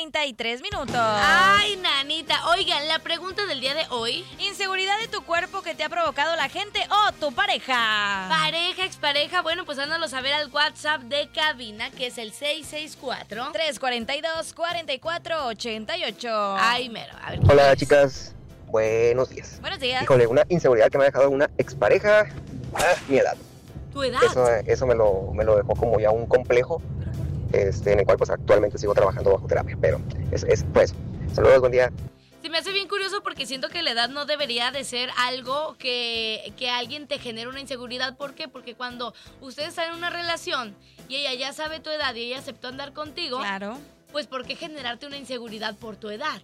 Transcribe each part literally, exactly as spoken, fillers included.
treinta y tres minutos. Ay, nanita. Oigan, la pregunta del día de hoy. ¿Inseguridad de tu cuerpo que te ha provocado la gente o tu pareja? Pareja, expareja. Bueno, pues hándalo saber al WhatsApp de cabina, que es el seis seis cuatro, tres cuatro dos, cuatro cuatro ocho ocho. Ay, mero. A ver, Hola, chicas. Buenos días. Buenos días. Híjole, una inseguridad que me ha dejado una expareja a mi edad. ¿Tu edad? Eso, eso me, lo, me lo dejó como ya un complejo, este, en el cual pues actualmente sigo trabajando bajo terapia, pero es, es pues, saludos, buen día. Se me hace bien curioso porque siento que la edad no debería de ser algo que, que alguien te genere una inseguridad. ¿Por qué? Porque cuando ustedes están en una relación y ella ya sabe tu edad y ella aceptó andar contigo, claro, pues ¿por qué generarte una inseguridad por tu edad?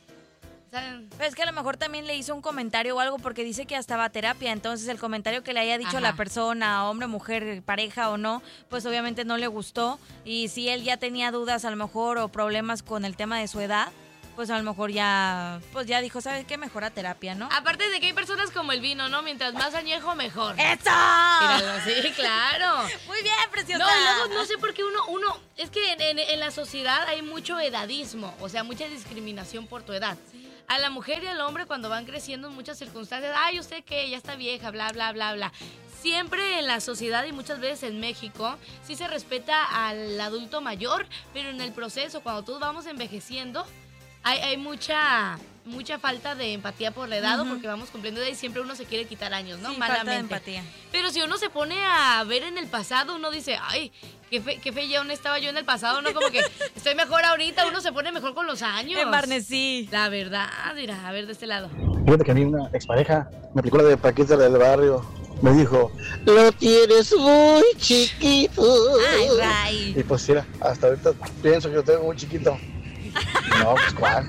O sea, pero es que a lo mejor también le hizo un comentario o algo porque dice que hasta va a terapia, entonces el comentario que le haya dicho Ajá. la persona, hombre, mujer, pareja o no, pues obviamente no le gustó, y si él ya tenía dudas a lo mejor o problemas con el tema de su edad, pues a lo mejor ya, pues ya dijo, ¿sabes qué? Mejor a terapia, ¿no? aparte de que hay personas como el vino, ¿no? Mientras más añejo, mejor. ¡Eso! Míralo, sí, claro. Muy bien, preciosa. No, y luego no sé por qué uno, uno, es que en, en, en la sociedad hay mucho edadismo, o sea, mucha discriminación por tu edad. Sí. A la mujer y al hombre cuando van creciendo en muchas circunstancias, ay, usted que ya está vieja, bla, bla, bla, bla. Siempre en la sociedad y muchas veces en México sí se respeta al adulto mayor, pero en el proceso, cuando todos vamos envejeciendo, hay, hay mucha... mucha falta de empatía por la edad, uh-huh. porque vamos cumpliendo edad y siempre uno se quiere quitar años, ¿no? Sí, malamente. Falta de empatía. Pero si uno se pone a ver en el pasado, uno dice, ay, qué fe, qué fe ya aún estaba yo en el pasado, ¿no? Como que estoy mejor ahorita, uno se pone mejor con los años. Embarnecí. La verdad, mira, a ver de este lado. Fíjate que a mí una expareja, me aplicó la de Paquita del barrio, me dijo, lo tienes muy chiquito. Ay, Ray. Y pues mira, hasta ahorita pienso que lo tengo muy chiquito. No, pues cuál.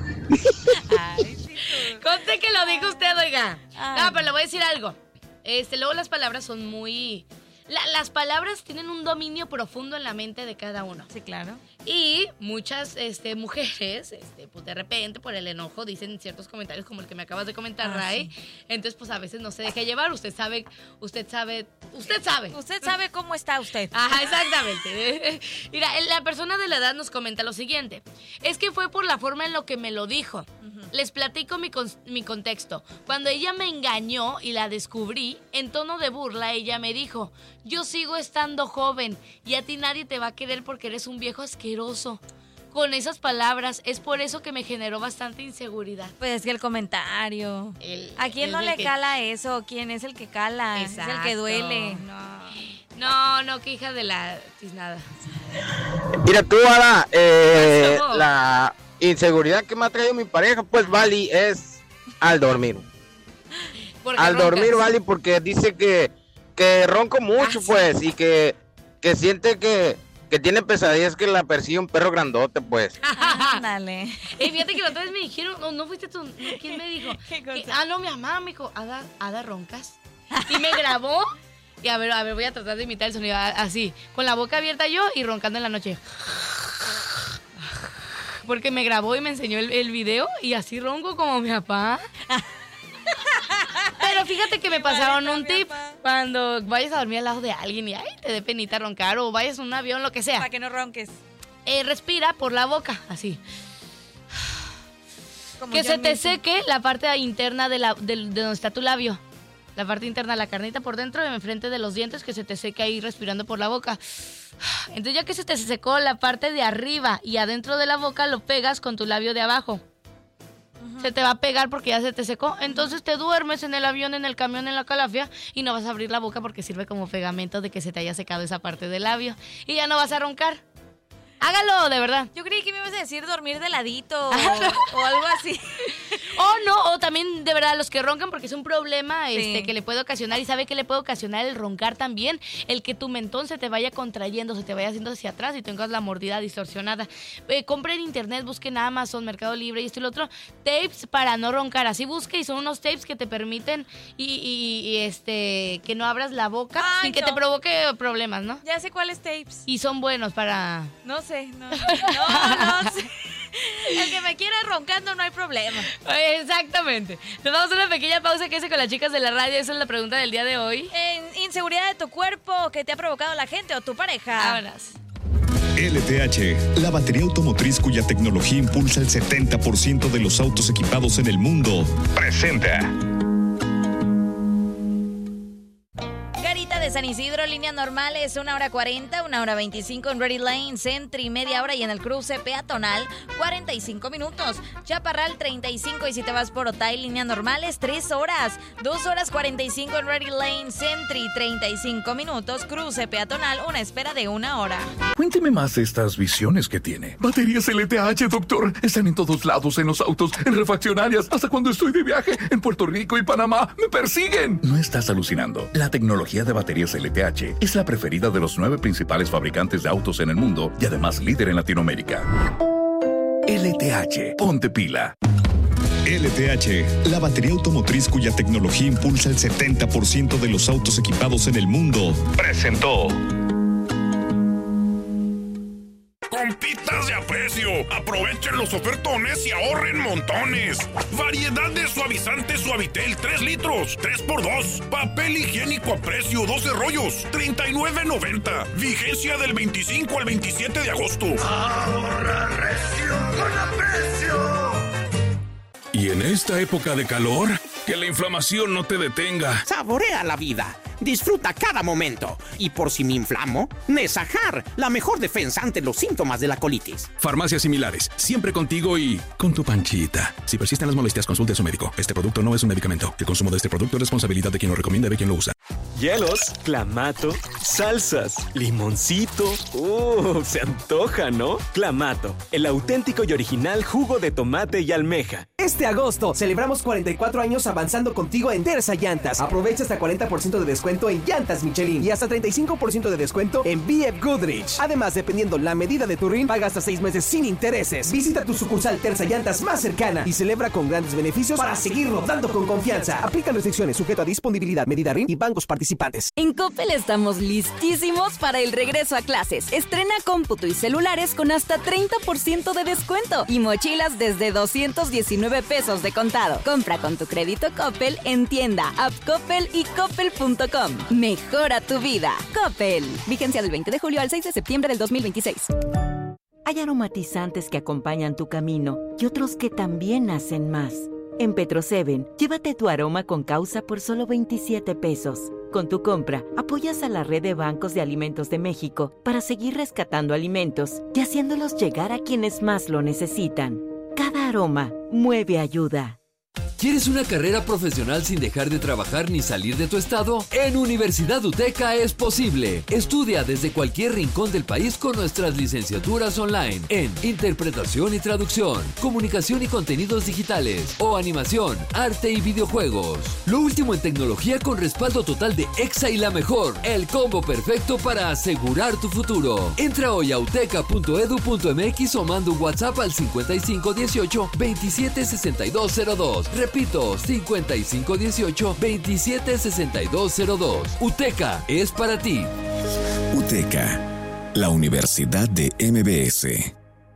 Ay, sí, tú. Conte que lo dijo usted, oiga. Ay. No, pero le voy a decir algo. Este, luego las palabras son muy... La, las palabras tienen un dominio profundo en la mente de cada uno. Sí, claro. Y muchas este, mujeres, este, pues de repente, por el enojo, dicen ciertos comentarios como el que me acabas de comentar, Ah, Ray. sí. Entonces, pues a veces no se deja llevar. Usted sabe, usted sabe, usted sabe. Usted sabe cómo está usted. Ajá, exactamente. Mira, la persona de la edad nos comenta lo siguiente. Es que fue por la forma en lo que me lo dijo. Uh-huh. Les platico mi, con, mi contexto. Cuando ella me engañó y la descubrí, en tono de burla, ella me dijo, yo sigo estando joven y a ti nadie te va a querer porque eres un viejo asqueroso. Con esas palabras, es por eso que me generó bastante inseguridad. Pues es que el comentario. El, ¿A quién el no le que... cala eso? ¿Quién es el que cala? Exacto. Es el que duele. No. No, no, que hija de la tiznada. Mira tú, Ada, eh, la inseguridad que me ha traído mi pareja, pues, Vali, es al dormir. Al roncas? dormir, Vali, porque dice que, que ronco mucho, ah, pues, sí. y que, que siente que, que tiene pesadillas que la persigue un perro grandote, pues. Ándale. Eh, fíjate que la otra vez me dijeron, no, no fuiste tú, no, ¿quién me dijo? ¿Qué cosa? Que, ah, no, mi mamá me dijo, Ada, Ada, roncas. Y me grabó. Y a ver, a ver, voy a tratar de imitar el sonido así, con la boca abierta yo y roncando en la noche. Porque me grabó y me enseñó el, el video y así ronco como mi papá. Pero fíjate que me pasaron un tip. Cuando vayas a dormir al lado de alguien y ay, te dé penita roncar o vayas en un avión, lo que sea. Para que no ronques. Eh, respira por la boca, así. Como que se te mismo. Seque la parte interna de, la, de, de donde está tu labio. La parte interna, la carnita por dentro, enfrente de los dientes, que se te seque ahí respirando por la boca. Entonces ya que se te secó la parte de arriba y adentro de la boca, lo pegas con tu labio de abajo. Uh-huh. Se te va a pegar porque ya se te secó. Entonces te duermes en el avión, en el camión, en la calafia y no vas a abrir la boca porque sirve como pegamento de que se te haya secado esa parte del labio. Y ya no vas a roncar. Hágalo, de verdad. Yo creí que me ibas a decir dormir de ladito o, o algo así. O no, o también de verdad los que roncan porque es un problema sí. este, que le puede ocasionar. ¿Y sabe qué le puede ocasionar el roncar también? El que tu mentón se te vaya contrayendo, se te vaya haciendo hacia atrás y tengas la mordida distorsionada. Eh, compre en internet, busque en Amazon, Mercado Libre y esto y lo otro, tapes para no roncar. Así busque y son unos tapes que te permiten y, y, y este que no abras la boca Ay, sin no. que te provoque problemas, ¿no? Ya sé cuáles tapes. Y son buenos para... No sé, no, no, no sé. El que me quiera roncando no hay problema. Exactamente. Nos vamos a una pequeña pausa que hace con las chicas de la radio. Esa es la pregunta del día de hoy. En inseguridad de tu cuerpo que te ha provocado la gente o tu pareja. Vámonos. L T H, la batería automotriz cuya tecnología impulsa el setenta por ciento de los autos equipados en el mundo, presenta. Garita de San Isidro, líneas normales, una hora cuarenta, una hora veinticinco en Ready Lane, Sentry, media hora y en el cruce peatonal, cuarenta y cinco minutos. Chaparral, treinta y cinco y si te vas por Otay, líneas normales, tres horas. dos horas cuarenta y cinco en Ready Lane, Sentry, treinta y cinco minutos. Cruce peatonal, una espera de una hora. Cuénteme más de estas visiones que tiene. Baterías L T H, doctor. Están en todos lados, en los autos, en refaccionarias, hasta cuando estoy de viaje en Puerto Rico y Panamá. ¡Me persiguen! No estás alucinando. La tecnología de baterías L T H es la preferida de los nueve principales fabricantes de autos en el mundo y además líder en Latinoamérica. L T H, ponte pila. L T H, la batería automotriz cuya tecnología impulsa el setenta por ciento de los autos equipados en el mundo, presentó. Compitas de aprecio, aprovechen los ofertones y ahorren montones. Variedad de suavizante Suavitel tres litros, tres por dos. Papel higiénico a precio doce rollos, treinta y nueve noventa. Vigencia del veinticinco al veintisiete de agosto. Ahorra recio con aprecio. Y en esta época de calor, que la inflamación no te detenga. Saborea la vida. Disfruta cada momento. Y por si me inflamo, Nesajar, la mejor defensa ante los síntomas de la colitis. Farmacias similares, siempre contigo y con tu panchita. Si persisten las molestias, consulte a su médico. Este producto no es un medicamento. El consumo de este producto es responsabilidad de quien lo recomienda y de quien lo usa. Hielos, clamato, salsas, limoncito. ¡Uh! Se antoja, ¿no? Clamato, el auténtico y original jugo de tomate y almeja. Este agosto celebramos cuarenta y cuatro años avanzando contigo en Terza Llantas. Aprovecha hasta cuarenta por ciento de descuento en llantas Michelin y hasta treinta y cinco por ciento de descuento en B F Goodrich. Además, dependiendo la medida de tu R I N, paga hasta seis meses sin intereses. Visita tu sucursal Terza Llantas más cercana y celebra con grandes beneficios para seguir rodando con confianza. Aplican restricciones sujeto a disponibilidad, medida R I N y bancos participantes. En Coppel estamos listísimos para el regreso a clases. Estrena cómputo y celulares con hasta treinta por ciento de descuento y mochilas desde doscientos diecinueve pesos de contado. Compra con tu crédito Coppel en tienda, app Coppel y coppel punto com. Mejora tu vida. Coppel. Vigencia del veinte de julio al seis de septiembre del dos mil veintiséis. Hay aromatizantes que acompañan tu camino y otros que también hacen más. En Petroseven, llévate tu aroma con causa por solo veintisiete pesos. Con tu compra, apoyas a la red de bancos de alimentos de México para seguir rescatando alimentos y haciéndolos llegar a quienes más lo necesitan. Cada aroma mueve ayuda. ¿Quieres una carrera profesional sin dejar de trabajar ni salir de tu estado? En Universidad UTECA es posible. Estudia desde cualquier rincón del país con nuestras licenciaturas online en Interpretación y Traducción, Comunicación y Contenidos Digitales o Animación, Arte y Videojuegos. Lo último en tecnología con respaldo total de EXA y la mejor. El combo perfecto para asegurar tu futuro. Entra hoy a uteca punto edu punto mx o manda un WhatsApp al cincuenta y cinco dieciocho veintisiete sesenta y dos cero dos. Repito, cincuenta y cinco dieciocho veintisiete sesenta y dos cero dos. UTECA es para ti. UTECA, la Universidad de M B S.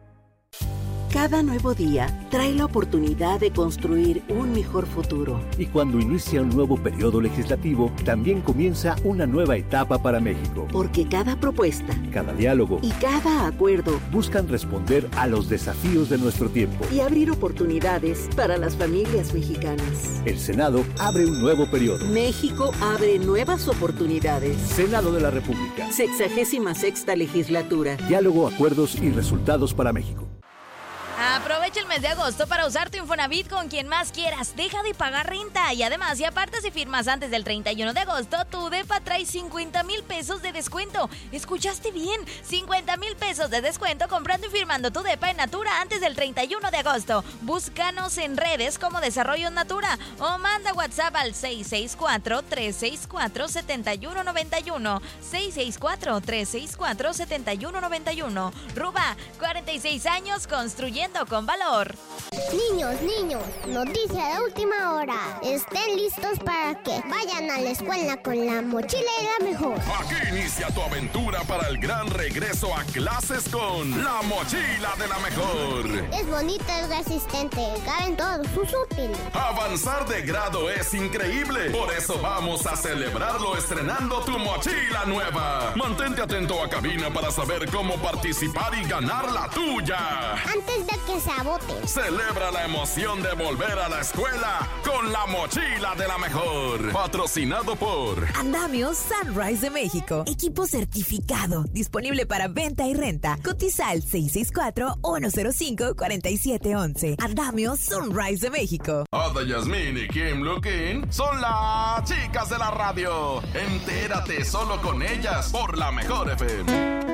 Cada nuevo día trae la oportunidad de construir un mejor futuro. Y cuando inicia un nuevo periodo legislativo, también comienza una nueva etapa para México. Porque cada propuesta, cada diálogo y cada acuerdo buscan responder a los desafíos de nuestro tiempo y abrir oportunidades para las familias mexicanas. El Senado abre un nuevo periodo. México abre nuevas oportunidades. Senado de la República. Sexagésima sexta legislatura. Diálogo, acuerdos y resultados para México. Aprovecha el mes de agosto para usar tu Infonavit con quien más quieras. Deja de pagar renta y además, si apartas y firmas antes del treinta y uno de agosto, tu depa trae cincuenta mil pesos de descuento. ¿Escuchaste bien? cincuenta mil pesos de descuento comprando y firmando tu depa en Natura antes del treinta y uno de agosto. Búscanos en redes como Desarrollo Natura o manda WhatsApp al seis seis cuatro, tres seis cuatro, siete uno nueve uno. seis seis cuatro, tres seis cuatro, siete uno nueve uno. Ruba, cuarenta y seis años construyendo con valor. Niños, niños, noticia de última hora. Estén listos para que vayan a la escuela con la mochila y la mejor. Aquí inicia tu aventura para el gran regreso a clases con la mochila de la mejor. Es bonita, es resistente, caben todos sus útiles. Avanzar de grado es increíble. Por eso vamos a celebrarlo estrenando tu mochila nueva. Mantente atento a cabina para saber cómo participar y ganar la tuya. Antes de que se agote. Celebra la emoción de volver a la escuela con la mochila de la mejor. Patrocinado por Andamio Sunrise de México. Equipo certificado. Disponible para venta y renta. Cotiza al seis seis cuatro, uno cero cinco, cuatro siete uno uno. Andamio Sunrise de México. Ada Yasmín y Kim Lukin son las chicas de la radio. Entérate solo con ellas por la mejor F M.